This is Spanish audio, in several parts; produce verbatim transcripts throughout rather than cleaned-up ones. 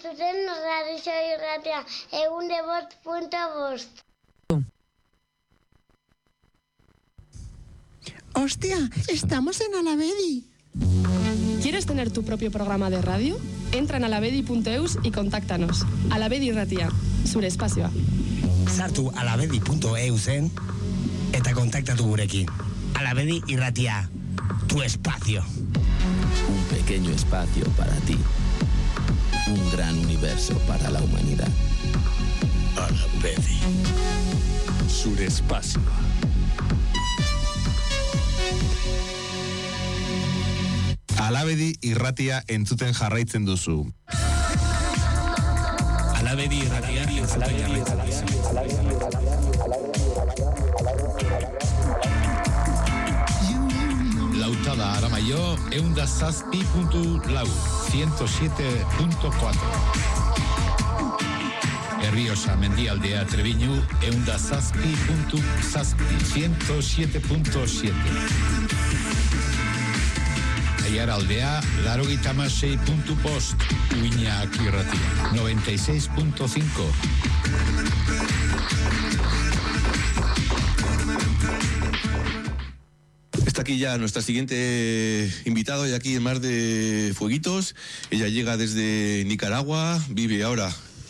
entzuten Radio Irratia, egun de bost punto bost. ¡Hostia! ¡Estamos en Alavedi! ¿Quieres tener tu propio programa de radio? Entra en alavedi punto eus y contáctanos. Alavedi Irratia, zure espazioa. Sartu alavedi punto eusen eta kontaktatu gurekin. Alavedi Irratia, tu espacio. Un pequeño espacio para ti. Un gran universo para la humanidad. Alavedi, zure espazioa. Alavedi Irratia entzuten jarraitzen duzu. Alavedi Irratia, Alavedi Irratia. Lautada Aramaio, eunda zazpi puntu lau, ciento siete punto cuatro. Herriosa Mendialdea Treviño, eunda zazpi puntu zazpi, ciento siete punto siete. Aiaraldea, laurogeita hamasei puntu bost, Uiñak Irratia, noventa y seis punto cinco. Está aquí ya nuestra siguiente invitada, y aquí en Mar de Fueguitos. Ella llega desde Nicaragua, vive ahora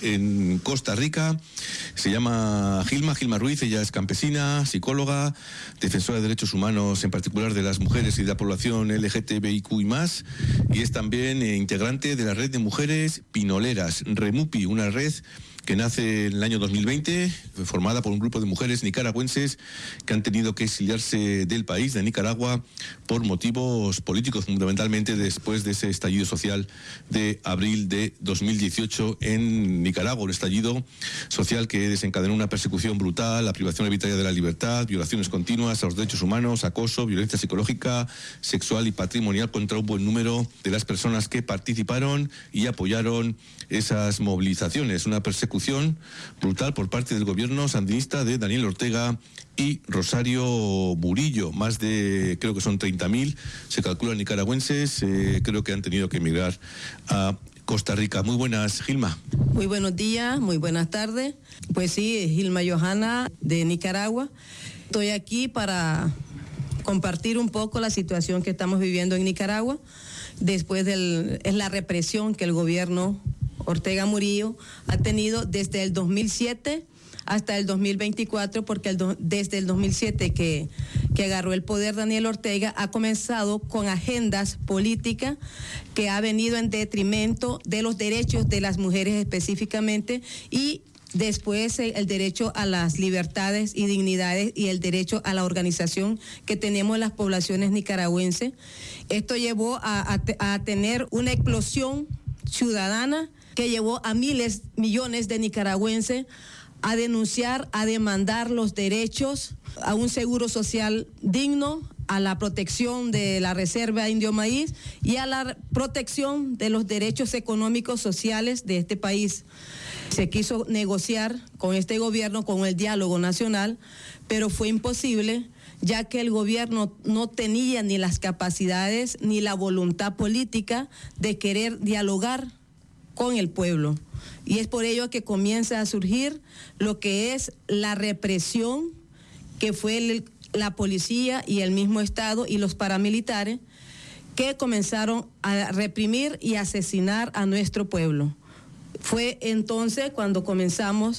en Costa Rica. Se llama Gilma, Gilma Ruiz. Ella es campesina, psicóloga, defensora de derechos humanos, en particular de las mujeres y de la población L G T B I Q y más, y es también eh, integrante de la red de mujeres pinoleras, REMUPI, una red que nace en el año dos mil veinte, formada por un grupo de mujeres nicaragüenses que han tenido que exiliarse del país, de Nicaragua, por motivos políticos, fundamentalmente después de ese estallido social de abril de dos mil dieciocho en Nicaragua, un estallido social que desencadenó una persecución brutal, la privación arbitraria de la libertad, violaciones continuas a los derechos humanos, acoso, violencia psicológica, sexual y patrimonial contra un buen número de las personas que participaron y apoyaron esas movilizaciones. Una persecución brutal por parte del gobierno sandinista de Daniel Ortega y Rosario Murillo. Más de, creo que son treinta mil, se calculan nicaragüenses, eh, creo que han tenido que emigrar a Costa Rica. Muy buenas, Gilma. Muy buenos días, muy buenas tardes. Pues sí, Gilma Johanna de Nicaragua. Estoy aquí para compartir un poco la situación que estamos viviendo en Nicaragua después de la represión que el gobierno Ortega Murillo ha tenido desde el dos mil siete hasta el dos mil veinticuatro, porque el do, desde el dos mil siete que, que agarró el poder Daniel Ortega, ha comenzado con agendas políticas que ha venido en detrimento de los derechos de las mujeres específicamente, y después el derecho a las libertades y dignidades y el derecho a la organización que tenemos las poblaciones nicaragüenses. Esto llevó a, a, a tener una explosión ciudadana que llevó a miles, millones de nicaragüenses a denunciar, a demandar los derechos a un seguro social digno, a la protección de la reserva indio maíz y a la protección de los derechos económicos sociales de este país. Se quiso negociar con este gobierno, con el diálogo nacional, pero fue imposible, ya que el gobierno no tenía ni las capacidades ni la voluntad política de querer dialogar con el pueblo. Y es por ello que comienza a surgir lo que es la represión, que fue el, la policía y el mismo Estado y los paramilitares que comenzaron a reprimir y asesinar a nuestro pueblo. Fue entonces cuando comenzamos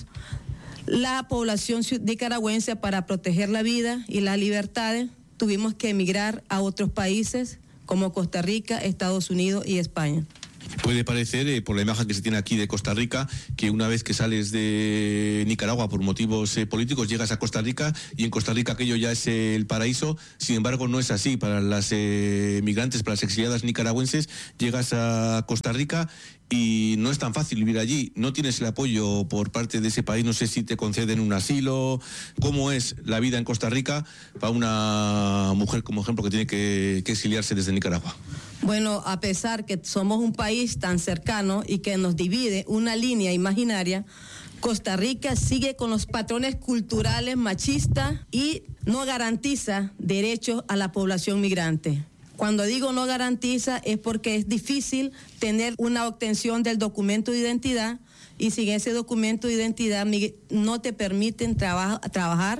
la población nicaragüense, para proteger la vida y las libertades, tuvimos que emigrar a otros países como Costa Rica, Estados Unidos y España. Puede parecer, eh, por la imagen que se tiene aquí de Costa Rica, que una vez que sales de Nicaragua por motivos eh, políticos, llegas a Costa Rica y en Costa Rica aquello ya es eh, el paraíso. Sin embargo, no es así. Para las eh, migrantes, para las exiliadas nicaragüenses, llegas a Costa Rica y no es tan fácil vivir allí. No tienes el apoyo por parte de ese país. No sé si te conceden un asilo. ¿Cómo es la vida en Costa Rica para una mujer, como ejemplo, que tiene que, que exiliarse desde Nicaragua? Bueno, a pesar que somos un país tan cercano y que nos divide una línea imaginaria, Costa Rica sigue con los patrones culturales machistas y no garantiza derechos a la población migrante. Cuando digo no garantiza es porque es difícil tener una obtención del documento de identidad y sin ese documento de identidad no te permiten traba- trabajar,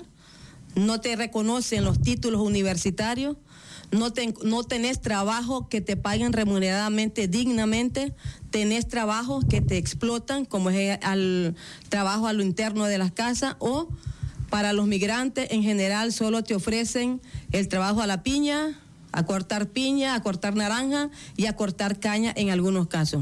no te reconocen los títulos universitarios, no, te, no tenés trabajo que te paguen remuneradamente, dignamente, tenés trabajos que te explotan, como es el trabajo a lo interno de las casas, o para los migrantes en general solo te ofrecen el trabajo a la piña, a cortar piña, a cortar naranja y a cortar caña en algunos casos.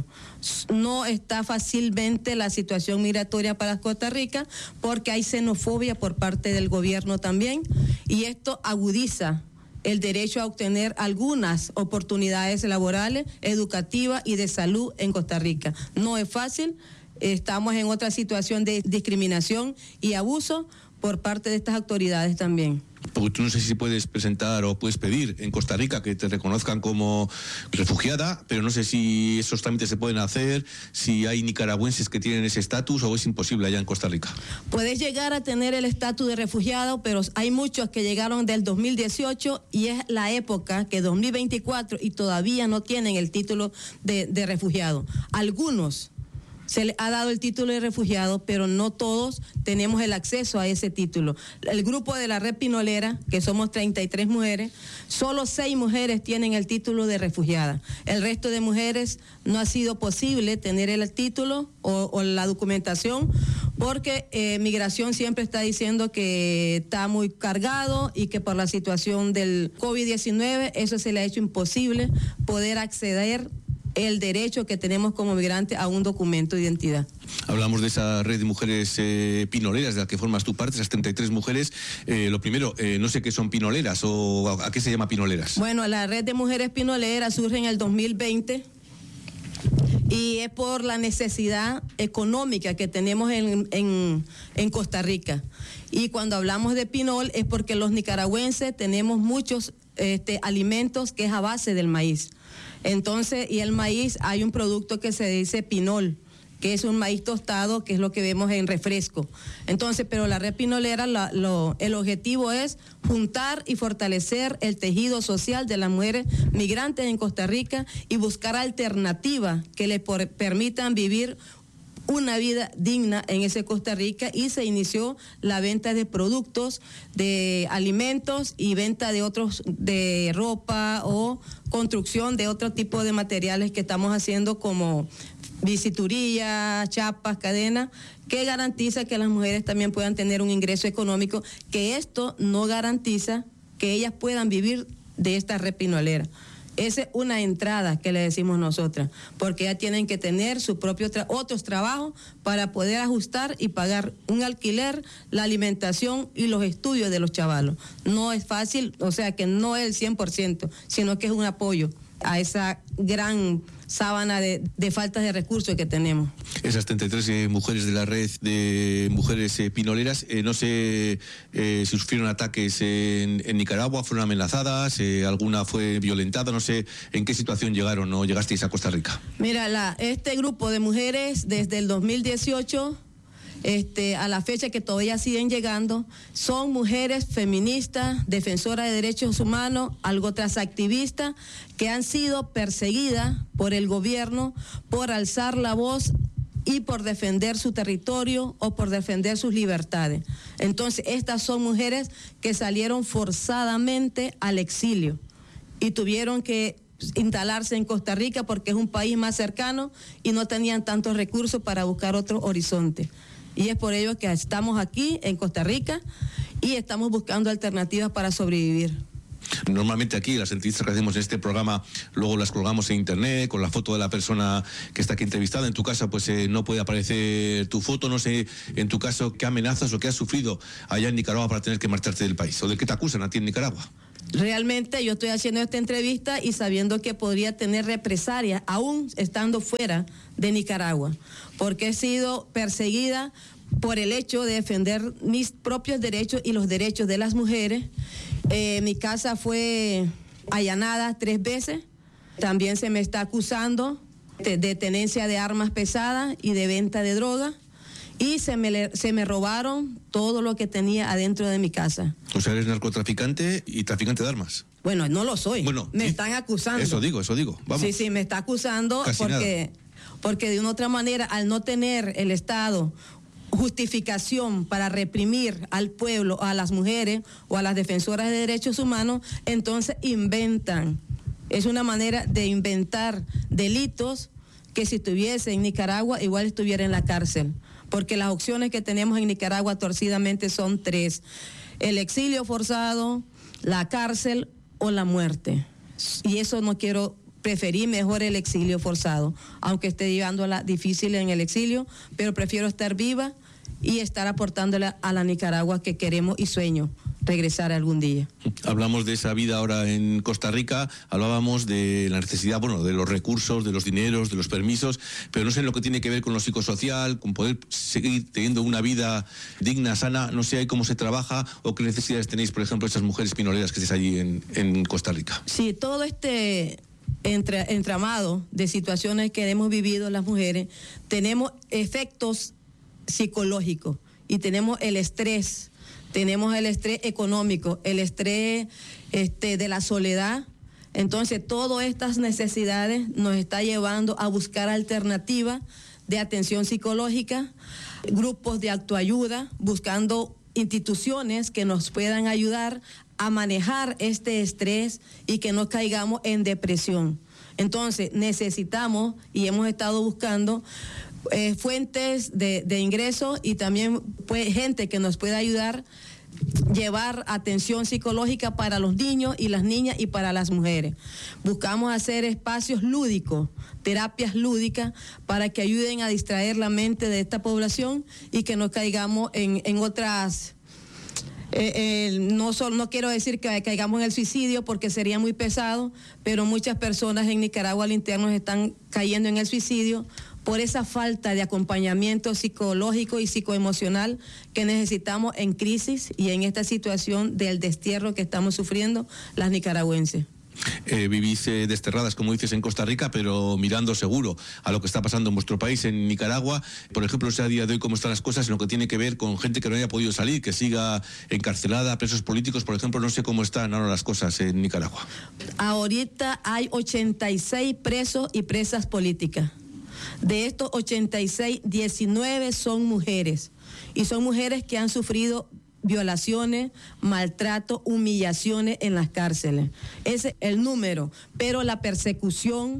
No está fácilmente la situación migratoria para Costa Rica porque hay xenofobia por parte del gobierno también y esto agudiza el derecho a obtener algunas oportunidades laborales, educativas y de salud en Costa Rica. No es fácil, estamos en otra situación de discriminación y abuso por parte de estas autoridades también. Porque tú no sé si puedes presentar o puedes pedir en Costa Rica que te reconozcan como refugiada, pero no sé si esos trámites se pueden hacer, si hay nicaragüenses que tienen ese estatus o es imposible allá en Costa Rica. Puedes llegar a tener el estatus de refugiado, pero hay muchos que llegaron del dos mil dieciocho y es la época que dos mil veinticuatro y todavía no tienen el título de, de refugiado. Algunos se le ha dado el título de refugiado, pero no todos tenemos el acceso a ese título. El grupo de la Red Pinolera, que somos treinta y tres mujeres, solo seis mujeres tienen el título de refugiada. El resto de mujeres no ha sido posible tener el título o, o la documentación porque eh, Migración siempre está diciendo que está muy cargado y que por la situación del COVID diecinueve eso se le ha hecho imposible poder acceder el derecho que tenemos como migrantes a un documento de identidad. Hablamos de esa red de mujeres eh, pinoleras de la que formas tu parte, esas treinta y tres mujeres. Eh, lo primero, eh, no sé qué son pinoleras o a, a qué se llama pinoleras. Bueno, la red de mujeres pinoleras surge en el dos mil veinte y es por la necesidad económica que tenemos en, en, en Costa Rica. Y cuando hablamos de pinol es porque los nicaragüenses tenemos muchos este, alimentos que es a base del maíz. Entonces, y el maíz, hay un producto que se dice pinol, que es un maíz tostado, que es lo que vemos en refresco. Entonces, pero la red pinolera, la, lo, el objetivo es juntar y fortalecer el tejido social de las mujeres migrantes en Costa Rica y buscar alternativas que les por, permitan vivir una vida digna en ese Costa Rica y se inició la venta de productos, de alimentos y venta de otros, de ropa o construcción de otro tipo de materiales que estamos haciendo como bisutería, chapas, cadenas, que garantiza que las mujeres también puedan tener un ingreso económico, que esto no garantiza que ellas puedan vivir de esta red pinolera. Esa es una entrada que le decimos nosotras, porque ya tienen que tener su propio tra- otros trabajos para poder ajustar y pagar un alquiler, la alimentación y los estudios de los chavalos. No es fácil, o sea que no es el cien por ciento, sino que es un apoyo a esa gran sábana de, de faltas de recursos que tenemos. Esas treinta y tres eh, mujeres de la red de mujeres eh, pinoleras, eh, no sé eh, si sufrieron ataques en, en Nicaragua, fueron amenazadas, eh, alguna fue violentada, no sé en qué situación llegaron o llegasteis a Costa Rica. Mira, la, este grupo de mujeres desde el dos mil dieciocho... Este, a la fecha que todavía siguen llegando, son mujeres feministas, defensoras de derechos humanos, algo otras activistas, que han sido perseguidas por el gobierno por alzar la voz y por defender su territorio o por defender sus libertades. Entonces, estas son mujeres que salieron forzadamente al exilio y tuvieron que instalarse en Costa Rica porque es un país más cercano y no tenían tantos recursos para buscar otro horizonte. Y es por ello que estamos aquí en Costa Rica y estamos buscando alternativas para sobrevivir. Normalmente aquí las entrevistas que hacemos en este programa luego las colgamos en internet con la foto de la persona que está aquí entrevistada. En tu caso pues eh, no puede aparecer tu foto. No sé en tu caso qué amenazas o qué has sufrido allá en Nicaragua para tener que marcharte del país o de qué te acusan a ti en Nicaragua. Realmente yo estoy haciendo esta entrevista y sabiendo que podría tener represalias aún estando fuera de Nicaragua, porque he sido perseguida por el hecho de defender mis propios derechos y los derechos de las mujeres. Eh, mi casa fue allanada tres veces. También se me está acusando de, de tenencia de armas pesadas y de venta de droga. Y se me, se me robaron todo lo que tenía adentro de mi casa. O sea, eres narcotraficante y traficante de armas. Bueno, no lo soy. Bueno, me sí, están acusando. Eso digo, eso digo. Vamos. Sí, sí, me está acusando Casi porque, porque de una otra manera, al no tener el Estado justificación para reprimir al pueblo, a las mujeres o a las defensoras de derechos humanos, entonces inventan. Es una manera de inventar delitos que si estuviese en Nicaragua igual estuviera en la cárcel. Porque las opciones que tenemos en Nicaragua torcidamente son tres: el exilio forzado, la cárcel o la muerte. Y eso no quiero, preferí mejor el exilio forzado, aunque esté llevándola difícil en el exilio, pero prefiero estar viva y estar aportándole a la Nicaragua que queremos y sueño regresar algún día. Hablamos de esa vida ahora en Costa Rica, hablábamos de la necesidad, bueno, de los recursos, de los dineros, de los permisos, pero no sé en lo que tiene que ver con lo psicosocial, con poder seguir teniendo una vida digna, sana, no sé ahí cómo se trabaja o qué necesidades tenéis, por ejemplo, esas mujeres pinoleras que estáis allí en, en Costa Rica. Sí, todo este entre, entramado de situaciones que hemos vivido las mujeres, tenemos efectos psicológicos y tenemos el estrés. Tenemos el estrés económico, el estrés este, de la soledad. Entonces, todas estas necesidades nos está llevando a buscar alternativas de atención psicológica, grupos de autoayuda, buscando instituciones que nos puedan ayudar a manejar este estrés y que no caigamos en depresión. Entonces, necesitamos y hemos estado buscando Eh, fuentes de, de ingresos y también pues, gente que nos pueda ayudar llevar atención psicológica para los niños y las niñas y para las mujeres. Buscamos hacer espacios lúdicos, terapias lúdicas para que ayuden a distraer la mente de esta población y que no caigamos en, en otras... Eh, eh, no, solo, no quiero decir que caigamos en el suicidio porque sería muy pesado, pero muchas personas en Nicaragua al interno están cayendo en el suicidio por esa falta de acompañamiento psicológico y psicoemocional que necesitamos en crisis y en esta situación del destierro que estamos sufriendo las nicaragüenses. Eh, vivís eh, desterradas, como dices, en Costa Rica, pero mirando seguro a lo que está pasando en vuestro país, en Nicaragua. Por ejemplo, a día de hoy, cómo están las cosas en lo que tiene que ver con gente que no haya podido salir, que siga encarcelada, presos políticos, por ejemplo. No sé cómo están ahora las cosas en Nicaragua. Ahorita hay ochenta y seis presos y presas políticas. De estos ochenta y seis, diecinueve son mujeres. Y son mujeres que han sufrido violaciones, maltrato, humillaciones en las cárceles. Ese es el número, pero la persecución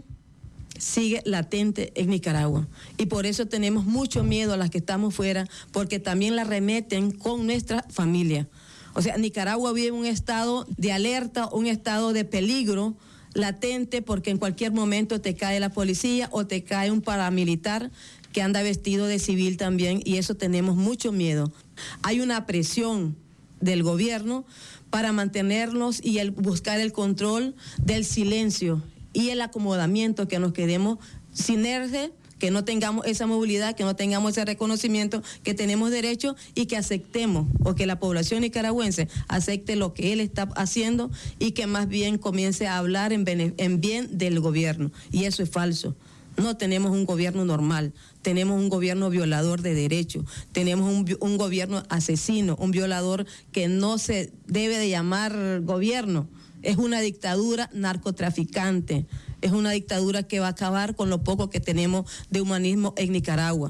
sigue latente en Nicaragua. Y por eso tenemos mucho miedo a las que estamos fuera, porque también la remeten con nuestra familia. O sea, Nicaragua vive en un estado de alerta, un estado de peligro latente, porque en cualquier momento te cae la policía o te cae un paramilitar que anda vestido de civil también, y eso tenemos mucho miedo. Hay una presión del gobierno para mantenernos y el buscar el control del silencio y el acomodamiento, que nos quedemos sin eje, que no tengamos esa movilidad, que no tengamos ese reconocimiento, que tenemos derecho y que aceptemos, o que la población nicaragüense acepte lo que él está haciendo y que más bien comience a hablar en, en bien del gobierno. Y eso es falso. No tenemos un gobierno normal, tenemos un gobierno violador de derechos, tenemos un, un gobierno asesino, un violador que no se debe de llamar gobierno. Es una dictadura narcotraficante, es una dictadura que va a acabar con lo poco que tenemos de humanismo en Nicaragua.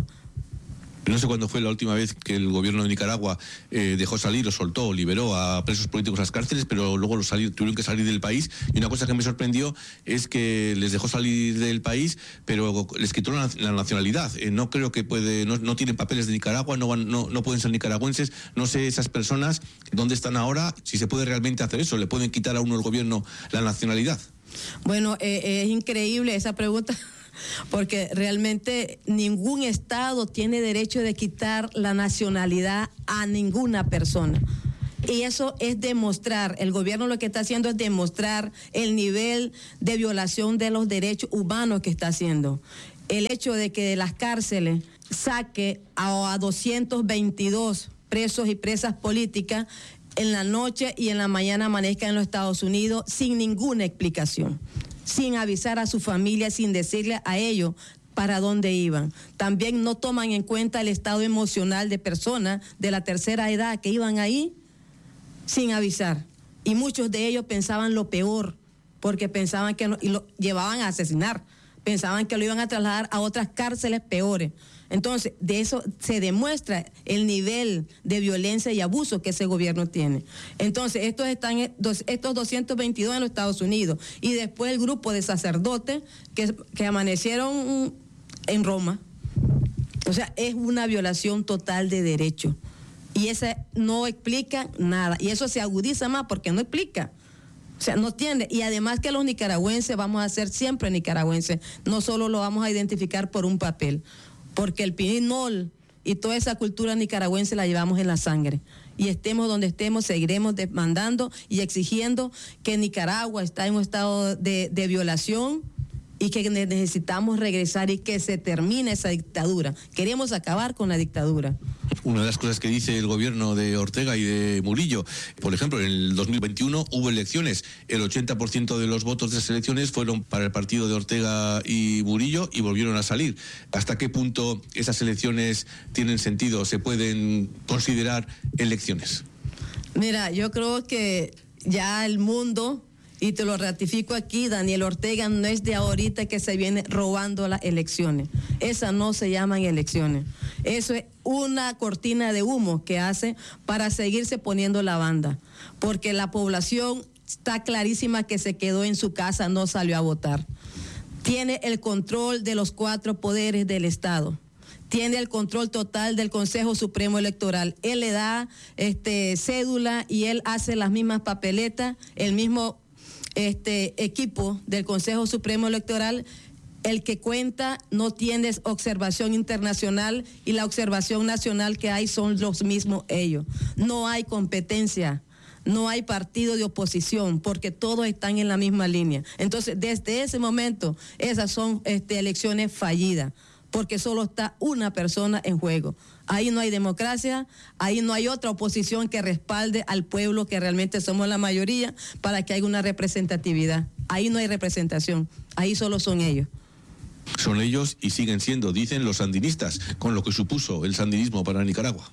No sé cuándo fue la última vez que el gobierno de Nicaragua eh, dejó salir o soltó o liberó a presos políticos a las cárceles, pero luego los salir, tuvieron que salir del país. Y una cosa que me sorprendió es que les dejó salir del país, pero les quitó la, la nacionalidad. Eh, no creo que puede, no, no tienen papeles de Nicaragua, no, van, no, no pueden ser nicaragüenses. No sé esas personas dónde están ahora, si se puede realmente hacer eso. ¿Le pueden quitar a uno el gobierno la nacionalidad? Bueno, eh, es increíble esa pregunta. Porque realmente ningún Estado tiene derecho de quitar la nacionalidad a ninguna persona. Y eso es demostrar, el gobierno lo que está haciendo es demostrar el nivel de violación de los derechos humanos que está haciendo. El hecho de que de las cárceles saque a, a doscientos veintidós presos y presas políticas en la noche y en la mañana amanezca en los Estados Unidos sin ninguna explicación, sin avisar a su familia, sin decirle a ellos para dónde iban. También no toman en cuenta el estado emocional de personas de la tercera edad que iban ahí sin avisar. Y muchos de ellos pensaban lo peor, porque pensaban que no, y lo llevaban a asesinar, pensaban que lo iban a trasladar a otras cárceles peores. Entonces, de eso se demuestra el nivel de violencia y abuso que ese gobierno tiene. Entonces, estos están estos doscientos veintidós en los Estados Unidos, y después el grupo de sacerdotes que, que amanecieron en Roma. O sea, es una violación total de derecho. Y esa no explica nada. Y eso se agudiza más porque no explica. O sea, no tiene. Y además que los nicaragüenses vamos a ser siempre nicaragüenses. No solo lo vamos a identificar por un papel. Porque el pinol y toda esa cultura nicaragüense la llevamos en la sangre. Y estemos donde estemos, seguiremos demandando y exigiendo que Nicaragua está en un estado de, de violación y que necesitamos regresar y que se termine esa dictadura. Queremos acabar con la dictadura. Una de las cosas que dice el gobierno de Ortega y de Murillo, por ejemplo, en el dos mil veintiuno hubo elecciones. El ochenta por ciento de los votos de esas elecciones fueron para el partido de Ortega y Murillo y volvieron a salir. ¿Hasta qué punto esas elecciones tienen sentido? ¿Se pueden considerar elecciones? Mira, yo creo que ya el mundo... Y te lo ratifico aquí, Daniel Ortega no es de ahorita que se viene robando las elecciones. Esas no se llaman elecciones. Eso es una cortina de humo que hace para seguirse poniendo la banda. Porque la población está clarísima que se quedó en su casa, no salió a votar. Tiene el control de los cuatro poderes del Estado. Tiene el control total del Consejo Supremo Electoral. Él le da este, cédula y él hace las mismas papeletas, el mismo... Este equipo del Consejo Supremo Electoral, el que cuenta no tiene observación internacional y la observación nacional que hay son los mismos ellos. No hay competencia, no hay partido de oposición porque todos están en la misma línea. Entonces, desde ese momento, esas son este, elecciones fallidas porque solo está una persona en juego. Ahí no hay democracia, ahí no hay otra oposición que respalde al pueblo, que realmente somos la mayoría, para que haya una representatividad. Ahí no hay representación, ahí solo son ellos. Son ellos y siguen siendo, dicen los sandinistas, con lo que supuso el sandinismo para Nicaragua.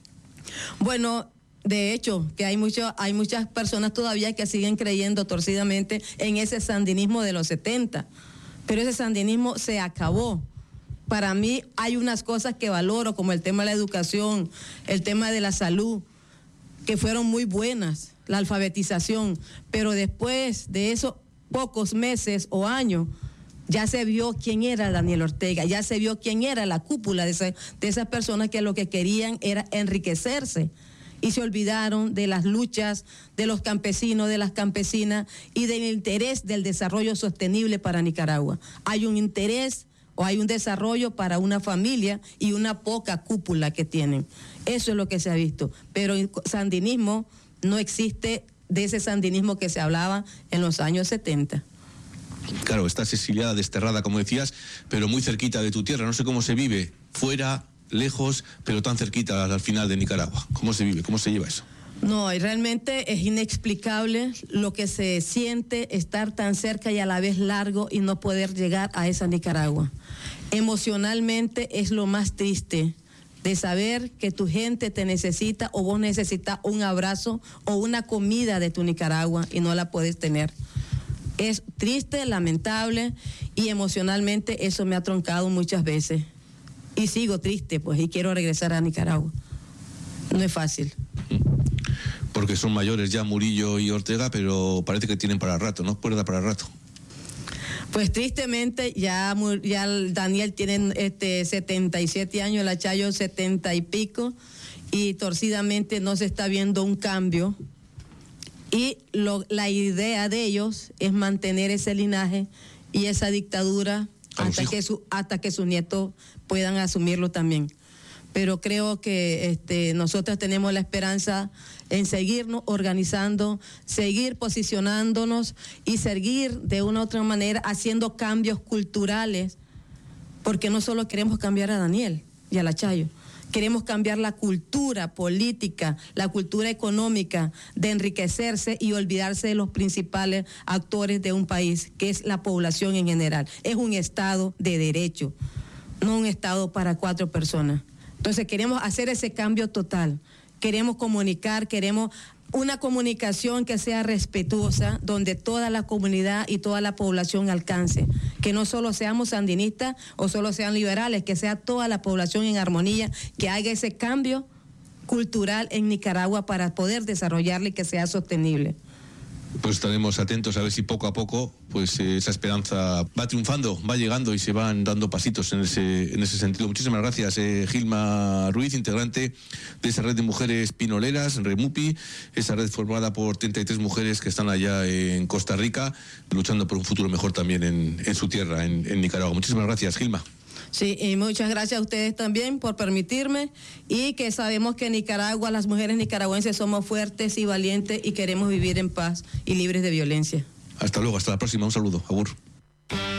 Bueno, de hecho, que hay, mucho, hay muchas personas todavía que siguen creyendo torcidamente en ese sandinismo de los setenta, pero ese sandinismo se acabó. Para mí hay unas cosas que valoro, como el tema de la educación, el tema de la salud, que fueron muy buenas, la alfabetización, pero después de esos pocos meses o años, ya se vio quién era Daniel Ortega, ya se vio quién era la cúpula de, esa, de esas personas que lo que querían era enriquecerse y se olvidaron de las luchas de los campesinos, de las campesinas y del interés del desarrollo sostenible para Nicaragua. Hay un interés o hay un desarrollo para una familia y una poca cúpula que tienen. Eso es lo que se ha visto. Pero el sandinismo no existe de ese sandinismo que se hablaba en los años setenta. Claro, estás exiliada, desterrada, como decías, pero muy cerquita de tu tierra. No sé cómo se vive fuera, lejos, pero tan cerquita al final de Nicaragua. ¿Cómo se vive? ¿Cómo se lleva eso? No, y realmente es inexplicable lo que se siente estar tan cerca y a la vez largo y no poder llegar a esa Nicaragua. Emocionalmente es lo más triste de saber que tu gente te necesita o vos necesitas un abrazo o una comida de tu Nicaragua y no la puedes tener. Es triste, lamentable y emocionalmente eso me ha troncado muchas veces. Y sigo triste, pues, y quiero regresar a Nicaragua. No es fácil. Porque son mayores ya Murillo y Ortega, pero parece que tienen para rato, ¿no? Cuerda para rato. Pues tristemente ya, ya Daniel tiene este, setenta y siete años, el Achayo setenta y pico, y torcidamente no se está viendo un cambio. Y lo, la idea de ellos es mantener ese linaje y esa dictadura hasta que, su, hasta que sus nietos puedan asumirlo también. Pero creo que este, nosotras tenemos la esperanza en seguirnos organizando, seguir posicionándonos y seguir de una u otra manera haciendo cambios culturales, porque no solo queremos cambiar a Daniel y a la Chayo, queremos cambiar la cultura política, la cultura económica de enriquecerse y olvidarse de los principales actores de un país, que es la población en general. Es un Estado de derecho, no un Estado para cuatro personas. Entonces queremos hacer ese cambio total, queremos comunicar, queremos una comunicación que sea respetuosa, donde toda la comunidad y toda la población alcance, que no solo seamos sandinistas o solo sean liberales, que sea toda la población en armonía, que haga ese cambio cultural en Nicaragua para poder desarrollarla y que sea sostenible. Pues estaremos atentos a ver si poco a poco pues eh, esa esperanza va triunfando, va llegando y se van dando pasitos en ese, en ese sentido. Muchísimas gracias, eh, Gilma Ruiz, integrante de esa red de mujeres pinoleras, REMUPI, esa red formada por treinta y tres mujeres que están allá en Costa Rica, luchando por un futuro mejor también en, en su tierra, en, en Nicaragua. Muchísimas gracias, Gilma. Sí, y muchas gracias a ustedes también por permitirme, y que sabemos que en Nicaragua las mujeres nicaragüenses somos fuertes y valientes y queremos vivir en paz y libres de violencia. Hasta luego, hasta la próxima, un saludo, agur.